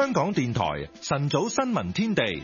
香港電台晨早新聞天地。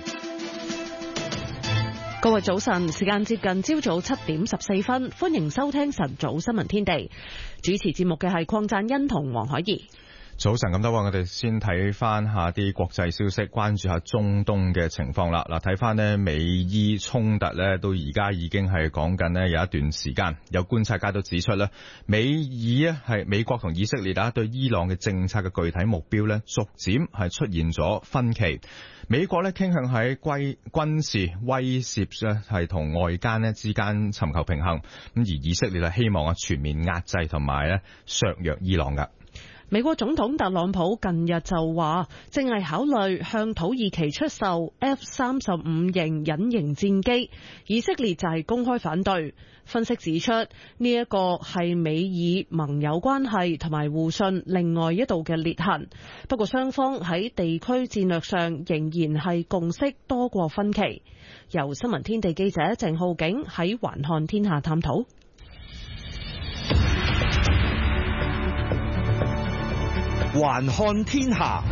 各位早晨，時間接近朝早7:14，歡迎收聽晨早新聞天地。主持節目嘅係鄺贊恩同黃海怡。 早晨咁多位，我哋先睇翻下啲國際消息，關注下中東嘅情況啦。嗱，睇翻呢美伊衝突呢，到而家已經係講緊呢有一段時間。有觀察家都指出呢，美國同以色列對伊朗嘅政策嘅具體目標呢，逐漸係出現咗分歧。美國呢傾向喺軍事威懾呢係同外間呢之間尋求平衡，咁而以色列希望全面壓制同埋呢削弱伊朗㗎。 美國總統特朗普近日就話，正係考慮向土耳其出售 F-35型隱形戰機，以色列就係公開反對。分析指出，呢一個係美以盟友關係同埋互信另外一道嘅裂痕。不過雙方喺地區戰略上仍然係共識多過分歧。由新聞天地記者鄭浩景喺環看天下探討。 環看天下。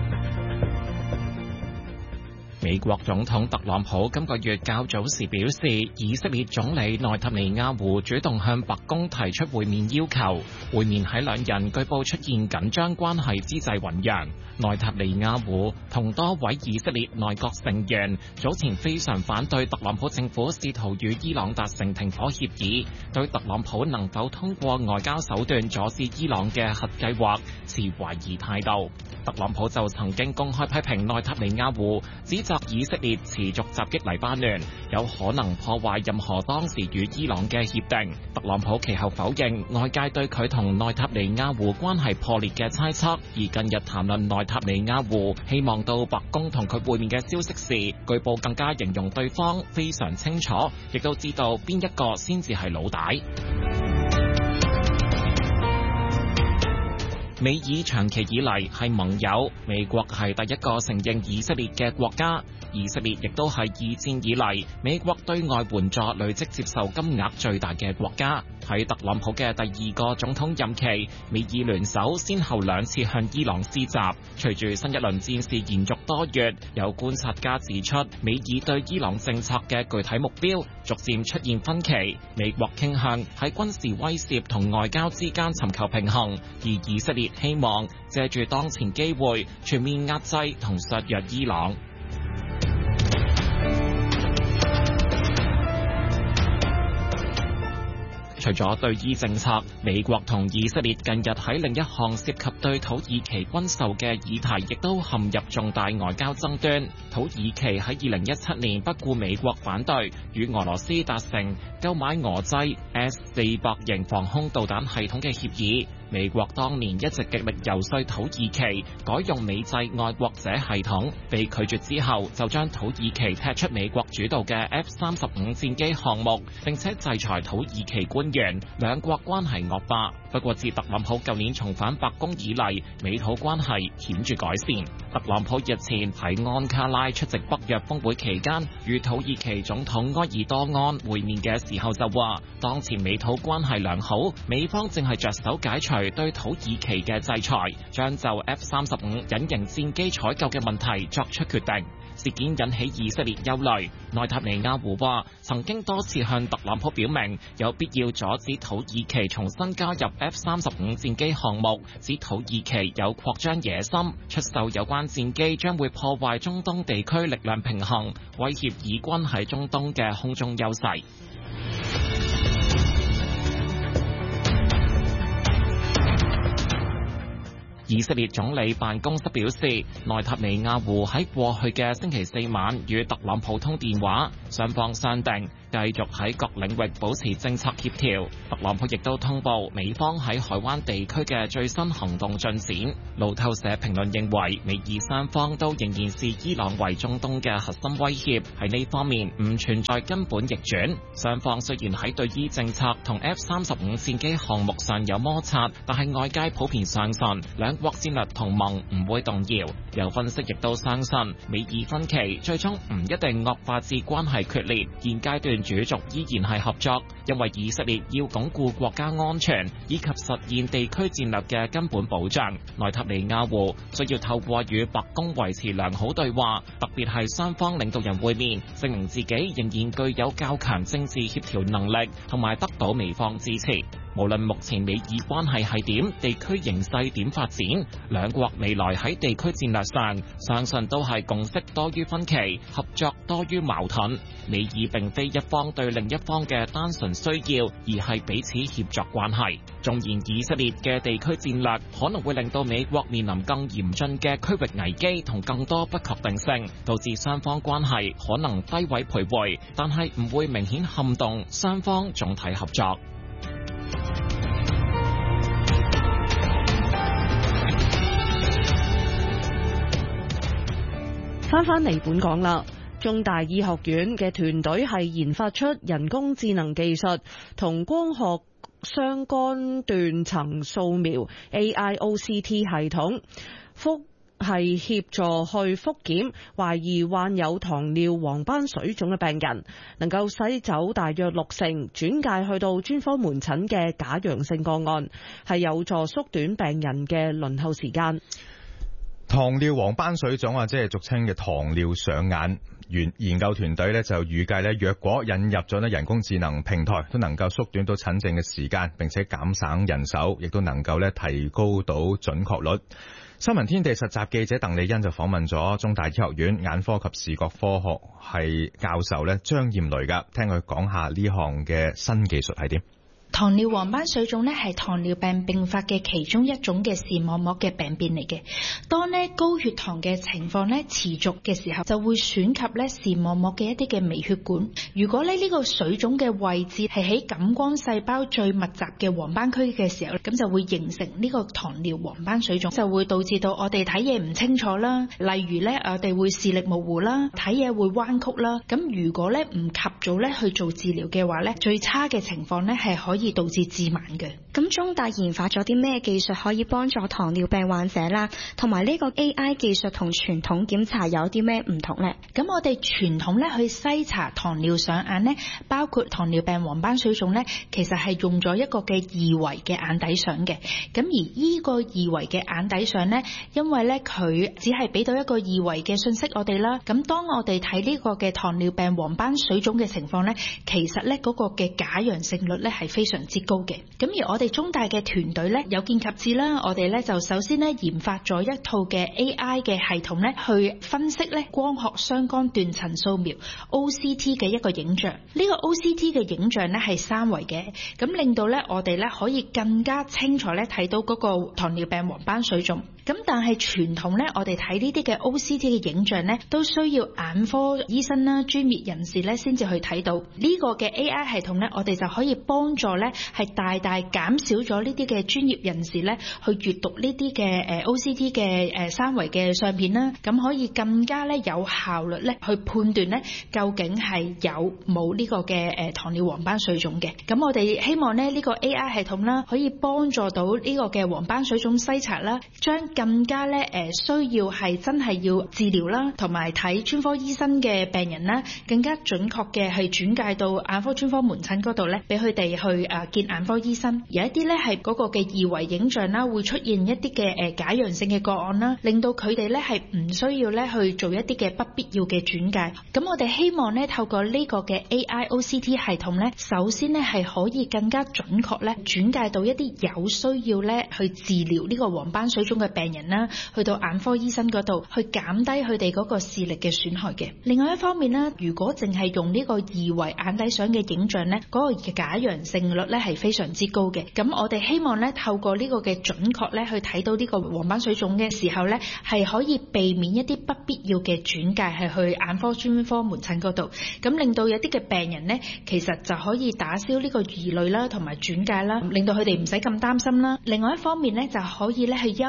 美國總統特朗普今個月較早時表示，以色列總理內塔尼亞胡主動向白宮提出會面要求，會面喺兩人據報出現緊張關係之際醞釀。內塔尼亞胡同多位以色列內閣成員早前非常反對特朗普政府試圖與伊朗達成停火協議，對特朗普能否通過外交手段阻止伊朗嘅核計劃持懷疑態度。特朗普就曾經公開批評內塔尼亞胡，指責以色列持續襲擊黎巴嫩，有可能破壞任何當時與伊朗嘅協定。特朗普其後否認外界對佢同內塔尼亞胡關係破裂嘅猜測，而近日談論內塔尼亞胡希望到白宮同佢會面嘅消息時，據報更加形容對方非常清楚，亦都知道邊一個先至係老大。美以長期以嚟係盟友，美國係第一個承認以色列嘅國家，以色列亦都係二戰以嚟美國對外援助累積接受金額最大嘅國家。喺特朗普嘅第二個總統任期，美以聯手先後兩次向伊朗施襲。隨住新一輪戰事延續多月，有觀察家指出，美以對伊朗政策嘅具體目標逐漸出現分歧。美國傾向喺軍事威懾同外交之間尋求平衡，而以色列希望借住當前機會全面壓制同削弱伊朗。除咗對伊政策，美國同以色列近日喺另一項涉及對土耳其軍售嘅議題，亦都陷入重大外交爭端。土耳其喺2017年不顧美國反對，與俄羅斯達成購買俄製 S-400型防空導彈系統嘅協議。美國當年一直極力游說土耳其改用美製愛國者系統，被拒絕之後，就將土耳其踢出美國主導嘅 F-35戰機項目，並且制裁土耳其官員，兩國關係惡化。不過自特朗普舊年重返白宮以嚟，美土關係顯著改善。特朗普日前喺安卡拉出席北約峰會期間，與土耳其總統埃爾多安會面嘅時候就話，當前美土關係良好，美方正係着手解除對土耳其嘅制裁，將就 F-35隱形戰機採購嘅問題作出決定。事件引起以色列憂慮，內塔尼亞胡話曾經多次向特朗普表明有必要阻止土耳其重新加入 F-35戰機項目，指土耳其有擴張野心，出售有關戰機將會破壞中東地區力量平衡，威脅以軍喺中東嘅空中優勢。以色列總理辦公室表示，內塔尼亞胡喺過去嘅星期四晚與特朗普通電話，雙方商定繼續喺各領域保持政策協調。特朗普亦都通報美方喺海灣地區嘅最新行動進展。路透社評論認為，美以三方都仍然視伊朗為中東嘅核心威脅，喺呢方面唔存在根本逆轉。雙方雖然喺對伊政策同 F-35戰機項目上有摩擦，但係外界普遍相信兩國戰略同盟唔會動搖。有分析亦都相信，美以分歧最終唔一定惡化至關係決裂，現階段主軸依然係合作，因為以色列要鞏固國家安全以及實現地區戰略嘅根本保障。內塔尼亞胡需要透過與白宮維持良好對話，特別係雙方領導人會面，證明自己仍然具有較強政治協調能力，同埋得到美方支持。無論目前美以關係係點，地區形勢點發展，兩國未來喺地區戰略上，相信都係共識多於分歧，合作多於矛盾。美以並非一方對另一方嘅單純需要，而係彼此協作關係。縱然以色列嘅地區戰略可能會令到美國面臨更嚴峻嘅區域危機同更多不確定性，導致雙方關係可能低位徘徊，但係唔會明顯撼動雙方總體合作。 翻嚟本港啦，中大醫學院嘅團隊係研發出人工智能技術同光學相干斷層掃描 AIOCT 系統，係協助去復檢懷疑患有糖尿黃斑水腫嘅病人，能夠篩走大約60%轉介去到專科門診嘅假陽性個案，係有助縮短病人嘅輪候時間。 糖尿黃斑水腫啊，即係俗稱嘅糖尿上眼。研究團隊呢就預計呢，若果引入咗呢人工智能平台，都能夠縮短到診症嘅時間，並且減省人手，亦都能夠呢提高到準確率。新聞天地實習記者鄧麗欣就訪問咗中大醫學院眼科及視覺科學系教授呢張艷雷噶，聽佢講下呢項嘅新技術係點。 糖尿黃斑水腫咧係糖尿病併發嘅其中一種嘅視網膜嘅病變嚟嘅。當咧高血糖嘅情況咧持續嘅時候，就會損及咧視網膜嘅一啲嘅微血管。如果咧呢個水腫嘅位置係喺感光細胞最密集嘅黃斑區嘅時候，咁就會形成呢個糖尿黃斑水腫，就會導致到我哋睇嘢唔清楚啦。例如咧我哋會視力模糊啦，睇嘢會彎曲啦。咁如果咧唔及早咧去做治療嘅話咧，最差嘅情況咧係可以導致致盲嘅。 咁中大研發咗啲咩技術可以幫助糖尿病患者啦？同埋呢個 AI 技術同傳統檢查有啲咩唔同呢？ 咁我哋傳統咧去篩查糖尿上眼呢，包括糖尿病黃斑水腫呢，其實係用咗一個嘅二維嘅眼底相嘅。咁而呢個二維嘅眼底相呢，因為咧佢只係俾到一個二維嘅信息我哋啦。咁當我哋睇呢個嘅糖尿病黃斑水腫嘅情況呢，其實咧嗰個嘅假陽性率咧係非常之高嘅。咁而我哋中大嘅團隊咧有見及至啦，我哋咧就首先咧研發咗一套嘅 AI 嘅系統咧，去分析咧光學相干斷層掃描 OCT 嘅一個影像。呢個 OCT 嘅影像咧係三維嘅，咁令到咧我哋咧可以更加清楚咧睇到嗰個糖尿病黃斑水腫。咁但係傳統咧，我哋睇呢啲嘅 OCT 嘅影像咧，都需要眼科醫生啦、專業人士咧先至去睇到。呢個嘅 AI 系統咧，我哋就可以幫助咧係大大減少咗呢啲嘅專業人士咧去閱讀呢啲嘅OCT 嘅三維嘅相片啦，咁可以更加咧有效率咧去判斷咧究竟係有冇呢個嘅糖尿黃斑水腫嘅。咁我哋希望咧呢個 AI 系統啦，可以幫助到呢個嘅黃斑水腫篩查啦，將更加咧需要係真係要治療啦，同埋睇專科醫生嘅病人啦，更加準確嘅係轉介到眼科專科門診嗰度咧，俾佢哋去見眼科醫生。有一啲咧係嗰個嘅二維影像啦，會出現一啲嘅假陽性嘅個案啦，令到佢哋咧係唔需要咧去做一啲嘅不必要嘅轉介。咁我哋希望咧透過呢個嘅 AIOCT 系統咧，首先咧係可以更加準確咧轉介到一啲有需要咧去治療呢個黃斑水腫嘅病人啦，去到眼科醫生嗰度去減低佢哋嗰個視力嘅損害嘅。另外一方面咧，如果淨係用呢個二維眼底相嘅影像咧，嗰個假陽性率咧係非常之高嘅。咁我哋希望咧透過呢個嘅準確咧去睇到呢個黃斑水腫嘅時候咧，係可以避免一啲不必要嘅轉介係去眼科專科門診嗰度，咁令到有啲嘅病人咧其實就可以打消呢個疑慮啦，同埋轉介啦，令到佢哋唔使咁擔心啦。另外一方面咧就可以咧去優化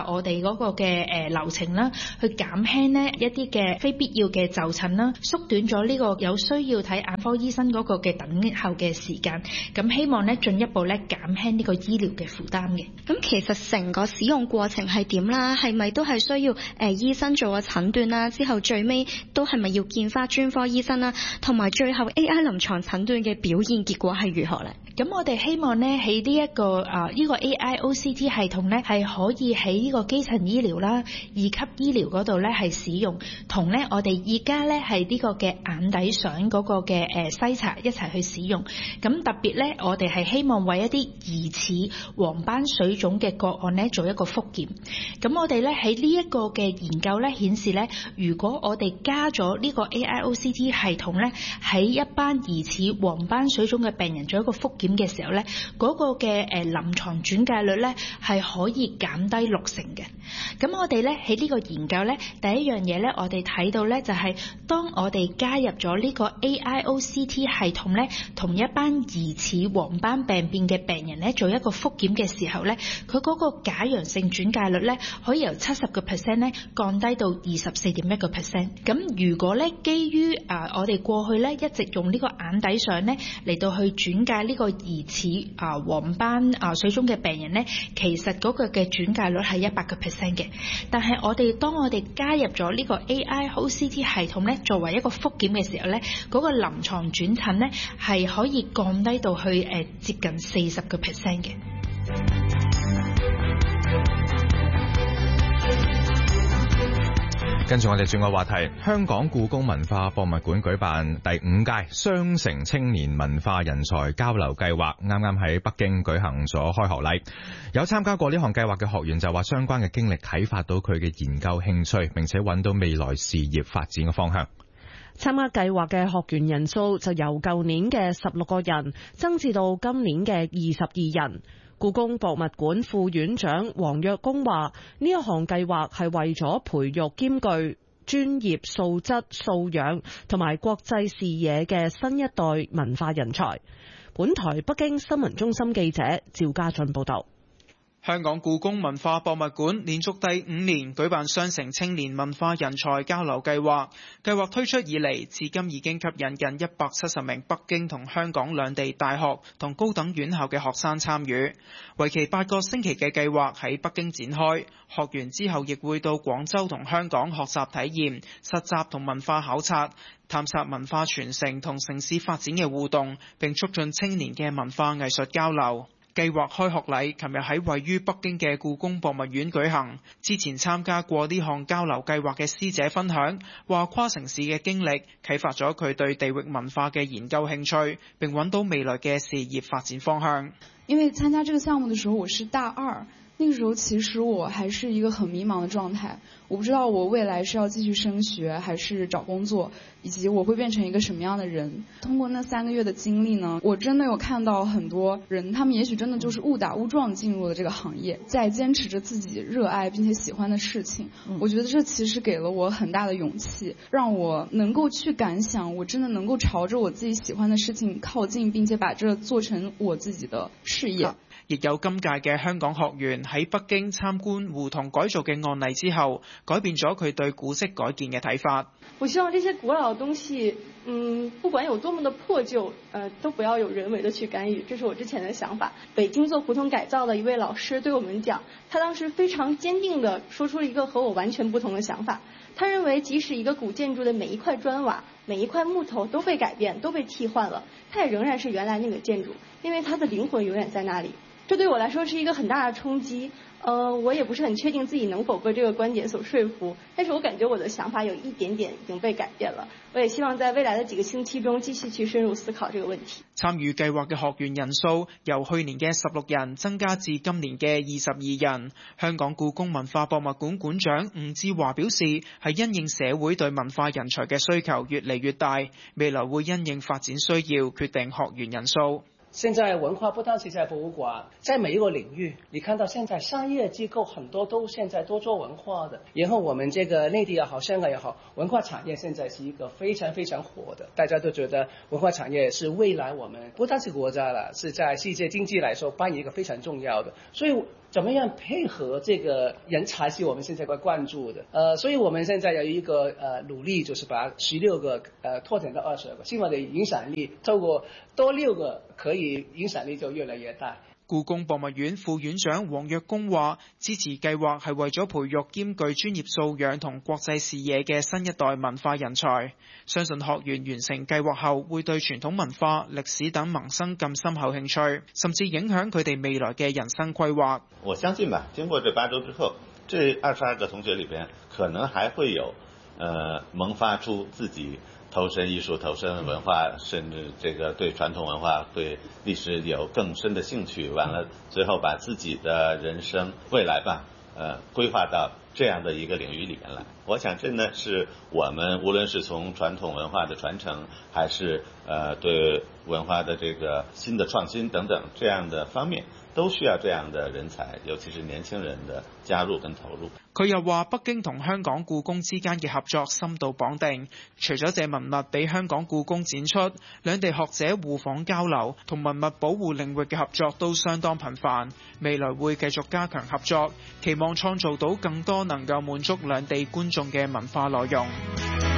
我哋嗰個嘅流程啦，去減輕呢一啲嘅非必要嘅就診啦，縮短咗呢個有需要睇眼科醫生嗰個嘅等候嘅時間，咁希望呢進一步呢減輕呢個醫療嘅負擔嘅。 咁其實成個使用過程係點啦？係咪都係需要醫生做個診斷啦？之後最尾都係咪要見翻專科醫生啦？同埋最後 AI 臨床診斷嘅表現結果係如何呢？ 咁我哋希望呢喺呢一個呢個 AIOCT 系統呢係可以喺呢個基層醫療啦、二級醫療嗰度呢係使用，同呢我哋而家呢係呢個嘅眼底相嗰個嘅篩查一齊去使用。咁特別呢，我哋係希望為一啲疑似黃斑水腫嘅個案呢做一個復檢。咁我哋呢喺呢一個嘅研究呢顯示呢，如果我哋加咗呢個 AIOCT 系統呢，喺一班疑似黃斑水腫嘅病人做一個復檢嘅時候呢，嗰個嘅臨床轉介率呢係可以減低60%嘅。咁我哋呢喺呢個研究呢，第一樣嘢呢，我哋睇到呢就係當我哋加入咗呢個 AIOCT 系統呢，同一班疑似黃斑病變嘅病人呢做一個復檢嘅時候呢，佢嗰個假陽性轉介率呢可以由70% 呢降低到24.1%。咁如果呢基於我哋過去呢一直用呢個眼底相呢嚟到去轉介呢個疑似黃斑水腫嘅病人呢，其實嗰個嘅轉介率係100% 嘅。但係當我哋加入咗呢個 AIOCT 系統呢作為一個復檢嘅時候呢，嗰個臨床轉診呢係可以降低到去接近40% 嘅。 跟住我哋轉個話題，香港故宮文化博物館舉辦第5屆雙城青年文化人才交流計劃，啱啱喺北京舉行咗開學禮。有參加過呢項計劃嘅學員就話，相關嘅經歷啟發到佢嘅研究興趣，並且揾到未來事業發展嘅方向。 參加計劃嘅學員人數就由舊年嘅16個人增至到今年嘅22人。故宮博物館副院長黃若公話：呢一項計劃係為咗培育兼具專業素質素養同埋國際視野嘅新一代文化人才。本台北京新聞中心記者趙家俊報道。 香港故宮文化博物館連續第5年舉辦雙城青年文化人才交流計劃，計劃推出以嚟，至今已經吸引近170名北京同香港兩地大學同高等院校嘅學生參與。為期8個星期嘅計劃喺北京展開，學員之後亦會到廣州同香港學習體驗、實習同文化考察，探索文化傳承同城市發展嘅互動，並促進青年嘅文化藝術交流。計劃開學禮琴日喺位於北京嘅故宮博物院舉行。之前參加過呢項交流計劃嘅師姐分享，話跨城市嘅經歷啟發咗佢對地域文化嘅研究興趣，並揾到未來嘅事業發展方向。 因為參加這個項目的時候我是大2，那個時候其實我還是一個很迷茫的狀態，我不知道我未來是要繼續升學還是找工作，以及我會變成一個什麼樣的人。通過那3個月的經歷呢，我真的有看到很多人，他們也許真的就是誤打誤撞進入了這個行業，在堅持着自己熱愛並且喜歡的事情。我覺得這其實給了我很大的勇氣，讓我能夠去感想，我真的能夠朝着我自己喜歡的事情靠近，並且把這做成我自己的事業。 亦有今屆嘅香港學員喺北京參觀胡同改造嘅案例之後，改變咗佢對古蹟改建嘅睇法。 我希望這些古老的東西，不管有多麼的破舊，都不要有人為的去干預，這是我之前的想法。北京做胡同改造的一位老師對我們講，他當時非常堅定地說出了一個和我完全不同的想法。他認為即使一個古建築的每一塊磚瓦、每一塊木頭都被改變、都被替換了，它也仍然是原來那個建築，因為它的靈魂永遠在那裡。這對我來說是一個很大的衝擊，我也不是很確定自己能否被這個觀點所說服，但是我感覺我的想法有一點點已經被改變了。我也希望在未來的幾個星期中繼續去深入思考這個問題。 參與計劃嘅學員人數由去年嘅16人增加至今年嘅22人。香港故宮文化博物館館長吳志華表示，係因應社會對文化人才嘅需求越嚟越大，未來會因應發展需要決定學員人數。 現在文化不單是在博物館，在每一個領域，你看到現在商業機構很多都現在都做文化的，然後我們這個內地也好，香港也好，文化產業現在是一個非常非常火的，大家都覺得文化產業是未來我們不單是國家了，是在世界經濟來說扮演一個非常重要的，所以怎麼樣配合這個人才是我們現在在關注的。所以我們現在有一個努力，就是把16個拓展到20個，希望的影響力透過多6個，可以影響力就越來越大。 故宮博物院副院長黃若公話，支持計劃係為咗培育兼具專業素養同國際視野嘅新一代文化人才，相信學員完成計劃後會對傳統文化、歷史等萌生更深厚興趣，甚至影響佢哋未來嘅人生規劃。 我相信吧，經過這8周之後，這22個同學裏邊可能還會有萌發出自己投身藝術、投身文化，甚至這個對傳統文化、對歷史有更深的興趣，完了最後把自己的人生未來吧，規劃到這樣的一個領域裏面來。我想這呢是我們無論是從傳統文化的傳承，還是對文化的這個新的創新等等這樣的方面，都需要這樣的人才，尤其是年輕人的加入跟投入。 佢又話北京同香港故宮之間嘅合作深度綁定，除咗借文物俾香港故宮展出，兩地學者互訪交流同文物保護領域嘅合作都相當頻繁，未來會繼續加強合作，期望創造到更多能夠滿足兩地觀眾嘅文化內容。